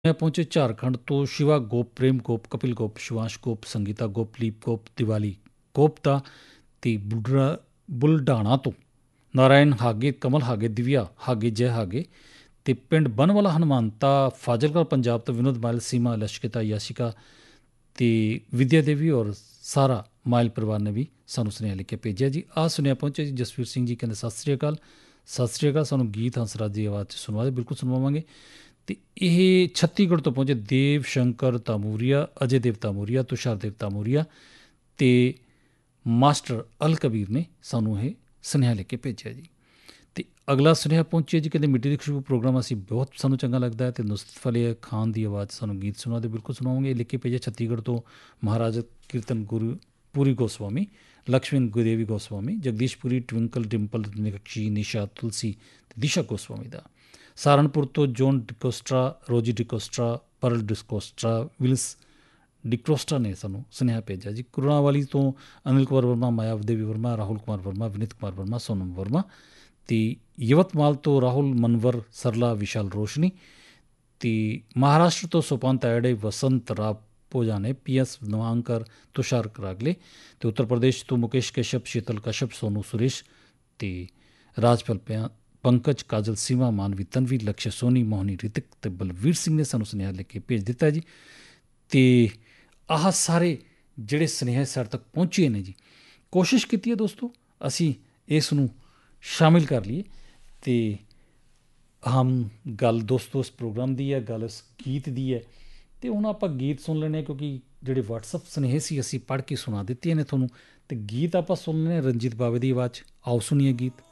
ਮੈਂ ਪਹੁੰਚੇ ਝਾਰਖੰਡ ਤੋਂ ਸ਼ਿਵਾ ਗੋਪ, ਪ੍ਰੇਮ ਗੋਪ, ਕਪਿਲ ਗੋਪ, ਸ਼ਿਵਾਂਸ਼ ਗੋਪ, ਸੰਗੀਤਾ ਗੋਪ, ਲੀਪ ਗੋਪ, ਦੀਵਾਲੀ ਗੋਪ ਦਾ ਅਤੇ ਬੁਲਢਾਣਾ ਤੋਂ ਨਾਰਾਇਣ ਹਾਗੇ, ਕਮਲ ਹਾਗੇ, ਦਿਵਿਆ ਹਾਗੇ, ਜੈ ਹਾਗੇ ਅਤੇ ਪਿੰਡ ਬਨਵਾਲਾ ਹਨੂੰਮਾਨਤਾ ਫਾਜ਼ਿਲਕਾ ਪੰਜਾਬ ਤੋਂ ਵਿਨੋਦ ਮਾਇਲ, ਸੀਮਾ, ਲਸ਼ਕਿਤਾ, ਯਾਸ਼ਿਕਾ ਅਤੇ ਵਿਦਿਆ ਦੇਵੀ ਔਰ ਸਾਰਾ ਮਾਇਲ ਪਰਿਵਾਰ ਨੇ ਵੀ ਸਾਨੂੰ ਸੁਨੇਹਾ ਲਿਖ ਕੇ ਭੇਜਿਆ ਜੀ। ਆਹ ਸੁਨੇਹਾ ਪਹੁੰਚਿਆ ਜੀ ਜਸਵੀਰ ਸਿੰਘ ਜੀ, ਕਹਿੰਦੇ ਸਤਿ ਸ਼੍ਰੀ ਅਕਾਲ। ਸਤਿ ਸ਼੍ਰੀ ਅਕਾਲ। ਸਾਨੂੰ ਗੀਤ ਹੰਸਰਾਜ ਦੀ ਆਵਾਜ਼ 'ਚ ਸੁਣਵਾ ਦੇ, ਬਿਲਕੁਲ ਸੁਣਵਾਵਾਂਗੇ। ਅਤੇ ਇਹ ਛੱਤੀਗੜ੍ਹ ਤੋਂ ਪਹੁੰਚੇ ਦੇਵ ਸ਼ੰਕਰ ਤਾਮੂਰੀਆ, ਅਜੇ ਦੇਵ ਤਾਮੂਰੀਆ, ਤੁਸ਼ਾਰ ਦੇਵ ਤਾਮੂਰੀਆ ਅਤੇ ਮਾਸਟਰ ਅਲ ਕਬੀਰ ਨੇ ਸਾਨੂੰ ਇਹ ਸੁਨੇਹਾ ਲਿਖ ਕੇ ਭੇਜਿਆ ਜੀ। ਅਤੇ ਅਗਲਾ ਸੁਨੇਹਾ ਪਹੁੰਚਿਆ ਜੀ, ਕਹਿੰਦੇ ਮਿੱਟੀ ਦੀ ਖੁਸ਼ਬੂ ਪ੍ਰੋਗਰਾਮ ਅਸੀਂ ਬਹੁਤ ਸਾਨੂੰ ਚੰਗਾ ਲੱਗਦਾ ਹੈ ਅਤੇ ਨੁਸਰਤ ਫਤਿਹ ਖਾਨ ਦੀ ਆਵਾਜ਼ ਸਾਨੂੰ ਗੀਤ ਸੁਣਾ ਦੇ, ਬਿਲਕੁਲ ਸੁਣਾਵਾਂਗੇ। ਲਿਖ ਕੇ ਭੇਜਿਆ ਛੱਤੀਗੜ੍ਹ ਤੋਂ ਮਹਾਰਾਜਾ ਕੀਰਤਨ ਗੁਰੂ ਪੂਰੀ ਗੋਸਵਾਮੀ, ਲਕਸ਼ਮੀ ਗੁਰਦੇਵੀ ਗੋਸਵਾਮੀ, ਜਗਦੀਸ਼ਪੁਰੀ, ਟਵਿੰਕਲ ਡਿੰਪਲ, ਨਿਕਸ਼ੀ, ਨਿਸ਼ਾ, ਤੁਲਸੀ ਅਤੇ ਦਿਸ਼ਾ ਗੋਸਵਾਮੀ ਦਾ। ਸਹਾਰਨਪੁਰ ਤੋਂ ਜੋਨ ਡਿਕੋਸਟਰਾ, ਰੋਜੀ ਡਿਕੋਸਟਰਾ, ਪਰਲ ਡਿਕੋਸਟਰਾ, ਵਿਲਸ ਡਿਕੋਸਟਰਾ ਨੇ ਸਾਨੂੰ ਸੁਨੇਹਾ ਭੇਜਿਆ ਜੀ। ਕੁਰਨਾਵਾਲੀ ਤੋਂ ਅਨਿਲ ਕੁਮਾਰ ਵਰਮਾ, ਮਾਇਆ ਦੇਵੀ ਵਰਮਾ, ਰਾਹੁਲ ਕੁਮਾਰ ਵਰਮਾ, ਵਿਨੀਤ ਕੁਮਾਰ ਵਰਮਾ, ਸੋਨਮ ਵਰਮਾ ਅਤੇ ਯਵਤਮਾਲ ਤੋਂ ਰਾਹੁਲ ਮਨਵਰ, ਸਰਲਾ, ਵਿਸ਼ਾਲ ਰੋਸ਼ਨੀ ਅਤੇ ਮਹਾਰਾਸ਼ਟਰ ਤੋਂ ਸੋਪਾਨ ਤਾਇੜੇ, ਵਸੰਤ ਰਾਵ ਭੋਜਾਨੇ, ਪੀ ਐਸ ਨਵਾਂਕਰ, ਤੁਸ਼ਾਰ ਕਰਾਗਲੇ ਅਤੇ ਉੱਤਰ ਪ੍ਰਦੇਸ਼ ਤੋਂ ਮੁਕੇਸ਼ ਕਸ਼ਪ, ਸ਼ੀਤਲ ਕਸ਼ਪ, ਸੋਨੂ ਸੁਰੇਸ਼ ਅਤੇ ਰਾਜਪਾਲ ਪੰਕਜ, ਕਾਜਲ, ਸੀਮਾ, ਮਾਨਵੀ, ਤਨਵੀ, ਲਕਸ਼ਯ ਸੋਨੀ, ਮੋਹਨੀ, ਰਿਤਿਕ ਅਤੇ ਬਲਵੀਰ ਸਿੰਘ ਨੇ ਸਾਨੂੰ ਸੁਨੇਹਾ ਲਿਖ ਕੇ ਭੇਜ ਦਿੱਤਾ ਜੀ। ਅਤੇ ਆਹ ਸਾਰੇ ਜਿਹੜੇ ਸੁਨੇਹੇ ਸਾਡੇ ਤੱਕ ਪਹੁੰਚੇ ਨੇ ਜੀ, ਕੋਸ਼ਿਸ਼ ਕੀਤੀ ਹੈ ਦੋਸਤੋ ਅਸੀਂ ਇਸ ਨੂੰ ਸ਼ਾਮਿਲ ਕਰ ਲਈਏ। ਅਤੇ ਅਹਮ ਗੱਲ ਦੋਸਤੋ ਇਸ ਪ੍ਰੋਗਰਾਮ ਦੀ ਹੈ, ਗੱਲ ਇਸ ਗੀਤ ਦੀ ਹੈ। ਅਤੇ ਹੁਣ ਆਪਾਂ ਗੀਤ ਸੁਣ ਲੈਂਦੇ ਹਾਂ, ਕਿਉਂਕਿ ਜਿਹੜੇ ਵਟਸਐਪ ਸੁਨੇਹੇ ਸੀ ਅਸੀਂ ਪੜ੍ਹ ਕੇ ਸੁਣਾ ਦਿੱਤੀਆਂ ਨੇ ਤੁਹਾਨੂੰ, ਅਤੇ ਗੀਤ ਆਪਾਂ ਸੁਣ ਲੈਂਦੇ ਹਾਂ ਰਣਜੀਤ ਬਾਵੇ ਦੀ ਆਵਾਜ਼ 'ਚ। ਆਓ ਸੁਣੀਏ ਗੀਤ।